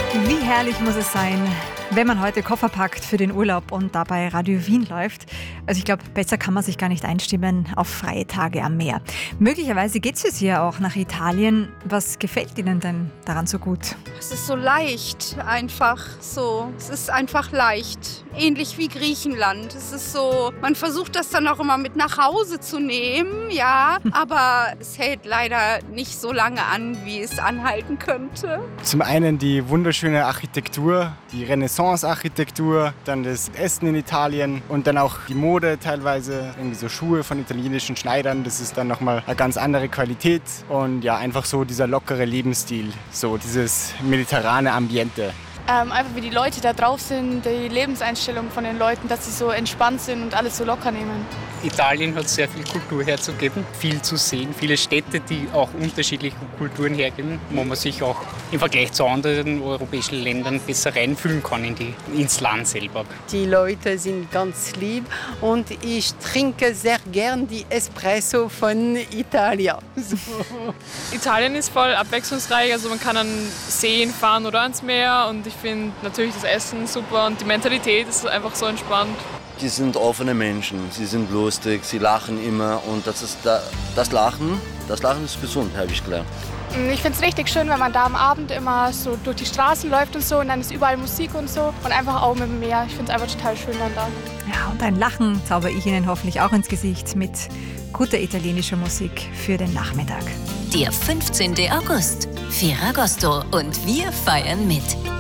Wie herrlich muss es sein, wenn man heute Koffer packt für den Urlaub und dabei Radio Wien läuft. Also ich glaube, besser kann man sich gar nicht einstimmen auf freie Tage am Meer. Möglicherweise geht es für Sie ja auch nach Italien. Was gefällt Ihnen denn daran so gut? Es ist so leicht, einfach so. Es ist einfach leicht. Ähnlich wie Griechenland. Es ist so, man versucht das dann auch immer mit nach Hause zu nehmen, ja. Aber es hält leider nicht so lange an, wie es anhalten könnte. Zum einen die wunderschöne Architektur, die Renaissance-Architektur, dann das Essen in Italien und dann auch die Mode teilweise, irgendwie so Schuhe von italienischen Schneidern, das ist dann nochmal eine ganz andere Qualität und ja, einfach so dieser lockere Lebensstil, so dieses mediterrane Ambiente. Einfach wie die Leute da drauf sind, die Lebenseinstellung von den Leuten, dass sie so entspannt sind und alles so locker nehmen. Italien hat sehr viel Kultur herzugeben, viel zu sehen, viele Städte, die auch unterschiedliche Kulturen hergeben, wo man sich auch im Vergleich zu anderen europäischen Ländern besser reinfühlen kann ins Land selber. Die Leute sind ganz lieb und ich trinke sehr gern die Espresso von Italia. Italien ist voll abwechslungsreich, also man kann an Seen fahren oder ans Meer und ich finde natürlich das Essen super und die Mentalität ist einfach so entspannt. Die sind offene Menschen, sie sind lustig, sie lachen immer und das Lachen ist gesund, habe ich gelernt. Ich finde es richtig schön, wenn man da am Abend immer so durch die Straßen läuft und so und dann ist überall Musik und so und einfach auch mit dem Meer. Ich finde es einfach total schön dann da. Ja, und ein Lachen zauber ich Ihnen hoffentlich auch ins Gesicht mit guter italienischer Musik für den Nachmittag. Der 15. August, Ferragosto und wir feiern mit.